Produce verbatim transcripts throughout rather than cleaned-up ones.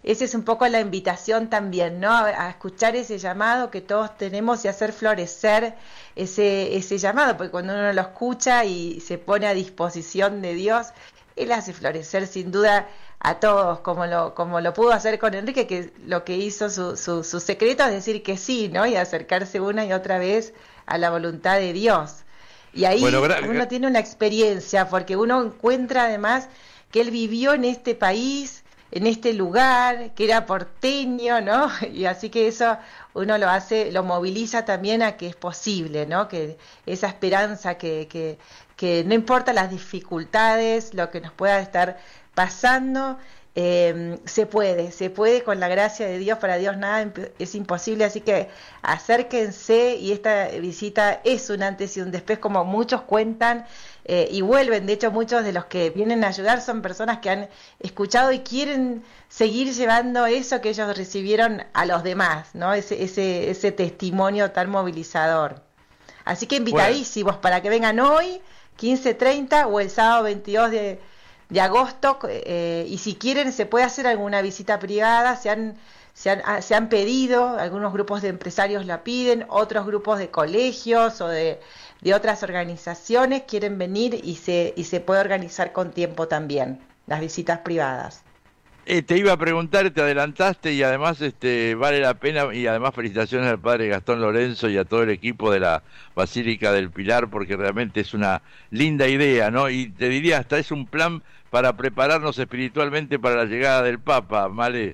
esa es un poco la invitación también, ¿no? A, a escuchar ese llamado que todos tenemos y hacer florecer ese, ese llamado, porque cuando uno lo escucha y se pone a disposición de Dios, Él hace florecer sin duda a todos, como lo, como lo pudo hacer con Enrique, que lo que hizo su, su, su secreto es decir que sí, ¿no? Y acercarse una y otra vez a la voluntad de Dios. Y ahí bueno, uno tiene una experiencia, porque uno encuentra además que él vivió en este país, en este lugar, que era porteño, ¿no? Y así que eso uno lo hace, lo moviliza también a que es posible, ¿no? Que esa esperanza que, que, que no importa las dificultades, lo que nos pueda estar pasando, eh, se puede, se puede con la gracia de Dios, para Dios nada es imposible, así que acérquense, y esta visita es un antes y un después, como muchos cuentan, eh, y vuelven. De hecho, muchos de los que vienen a ayudar son personas que han escuchado y quieren seguir llevando eso que ellos recibieron a los demás, ¿no? Ese, ese, ese testimonio tan movilizador. Así que invitadísimos bueno. para que vengan hoy, quince treinta, o el sábado veintidós de de agosto, eh, y si quieren se puede hacer alguna visita privada. Se han, se han, se han pedido, algunos grupos de empresarios la piden, otros grupos de colegios o de, de otras organizaciones quieren venir, y se, y se puede organizar con tiempo también, las visitas privadas. Eh, te iba a preguntar, te adelantaste, y además este vale la pena, y además felicitaciones al padre Gastón Lorenzo y a todo el equipo de la Basílica del Pilar, porque realmente es una linda idea, ¿no? Y te diría, hasta es un plan para prepararnos espiritualmente para la llegada del Papa, ¿vale?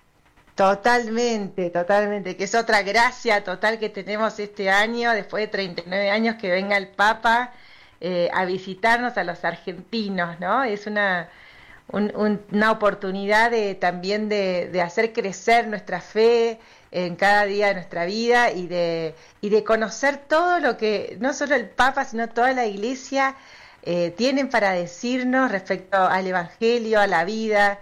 Totalmente, totalmente, que es otra gracia total que tenemos este año, después de treinta y nueve años, que venga el Papa eh, a visitarnos a los argentinos, ¿no? Es una... Un, un, una oportunidad de, también de, de hacer crecer nuestra fe en cada día de nuestra vida, y de, y de conocer todo lo que no solo el Papa sino toda la Iglesia eh, tienen para decirnos respecto al Evangelio, a la vida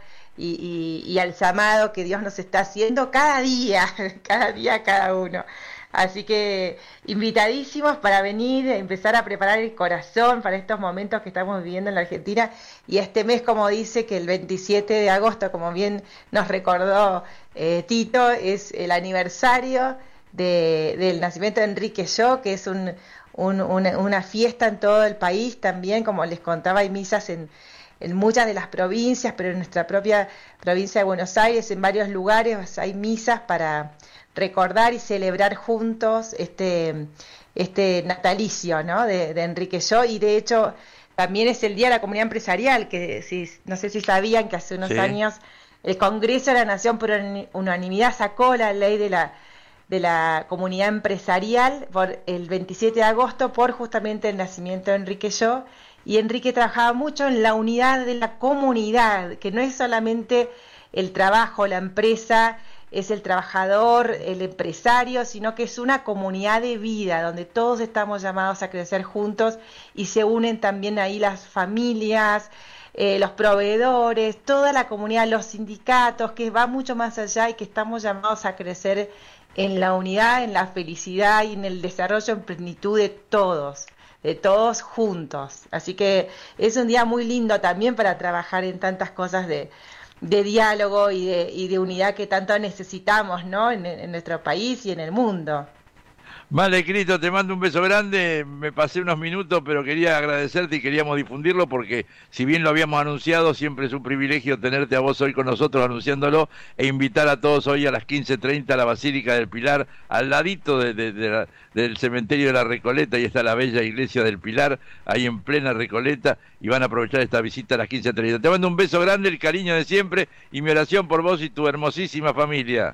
y, y, y al llamado que Dios nos está haciendo cada día, cada día cada uno. Así que invitadísimos para venir, empezar a preparar el corazón para estos momentos que estamos viviendo en la Argentina, y este mes, como dice, que el veintisiete de agosto, como bien nos recordó eh, Tito, es el aniversario de, del nacimiento de Enrique Yo, que es un, un, una, una fiesta en todo el país también. Como les contaba, hay misas en, en muchas de las provincias, pero en nuestra propia provincia de Buenos Aires, en varios lugares, hay misas para recordar y celebrar juntos este este natalicio, ¿no? de, de Enrique Yo. Y de hecho también es el Día de la Comunidad Empresarial, que si, no sé si sabían que hace unos sí. años el Congreso de la Nación por unanimidad sacó la ley de la de la comunidad empresarial por el veintisiete de agosto, por justamente el nacimiento de Enrique Yo. Y Enrique trabajaba mucho en la unidad de la comunidad, que no es solamente el trabajo, la empresa, es el trabajador, el empresario, sino que es una comunidad de vida donde todos estamos llamados a crecer juntos, y se unen también ahí las familias, eh, los proveedores, toda la comunidad, los sindicatos, que va mucho más allá, y que estamos llamados a crecer en la unidad, en la felicidad y en el desarrollo en plenitud de todos, de todos juntos. Así que es un día muy lindo también para trabajar en tantas cosas de de diálogo y de, y de unidad que tanto necesitamos, ¿no? En, en nuestro país y en el mundo. Vale, Cristo, te mando un beso grande. Me pasé unos minutos, pero quería agradecerte y queríamos difundirlo, porque si bien lo habíamos anunciado, siempre es un privilegio tenerte a vos hoy con nosotros anunciándolo, e invitar a todos hoy a las quince treinta a la Basílica del Pilar, al ladito de, de, de la, del cementerio de la Recoleta. Y está la bella iglesia del Pilar, ahí en plena Recoleta, y van a aprovechar esta visita a las quince treinta. Te mando un beso grande, el cariño de siempre, y mi oración por vos y tu hermosísima familia.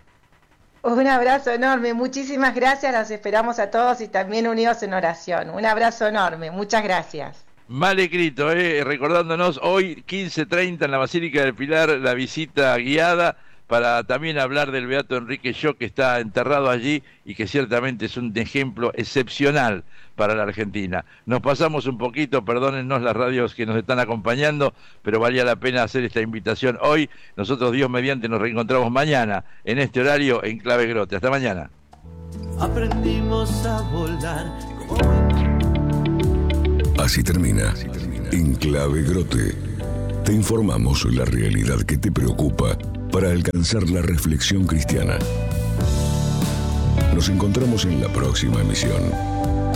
Un abrazo enorme, muchísimas gracias, los esperamos a todos y también unidos en oración. Un abrazo enorme, muchas gracias. Mal escrito, eh, recordándonos hoy quince treinta en la Basílica del Pilar, la visita guiada para también hablar del beato Enrique Yo, que está enterrado allí y que ciertamente es un ejemplo excepcional para la Argentina. Nos pasamos un poquito, perdónennos las radios que nos están acompañando, pero valía la pena hacer esta invitación hoy. Nosotros, Dios mediante, nos reencontramos mañana en este horario en Clave Grote. Hasta mañana. Aprendimos a volar. Así termina, Así termina. En Clave Grote. Te informamos la realidad que te preocupa para alcanzar la reflexión cristiana. Nos encontramos en la próxima emisión.